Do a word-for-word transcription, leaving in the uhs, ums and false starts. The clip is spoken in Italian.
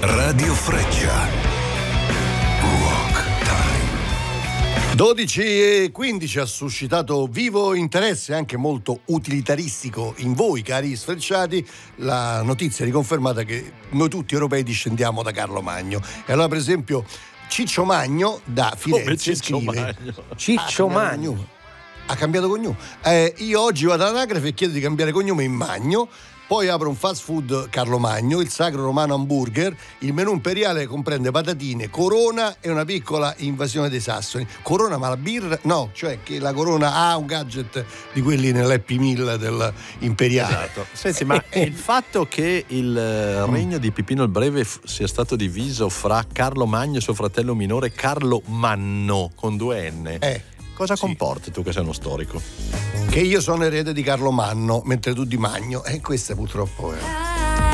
Radio Freccia. dodici e quindici ha suscitato vivo interesse, anche molto utilitaristico in voi, cari sfrecciati, la notizia riconfermata che noi tutti europei discendiamo da Carlo Magno. E allora, per esempio, Ciccio Magno da Firenze Ciccio scrive Magno? Ciccio Magno ha cambiato cognome. Eh, io oggi vado all'anagrafe e chiedo di cambiare cognome in Magno. Poi apro un fast food Carlo Magno, il Sacro Romano Hamburger. Il menù imperiale comprende patatine, Corona e una piccola invasione dei Sassoni. Corona, ma la birra? No, cioè che la Corona ha un gadget di quelli nell'Happy Meal dell'imperiale. Esatto. Senti, ma il fatto che il regno di Pipino il Breve f- sia stato diviso fra Carlo Magno e suo fratello minore Carlo Manno con due N, Eh, cosa sì. comporta, tu che sei uno storico? Che io sono erede di Carlo Manno, mentre tu di Magno. E eh, questa purtroppo è...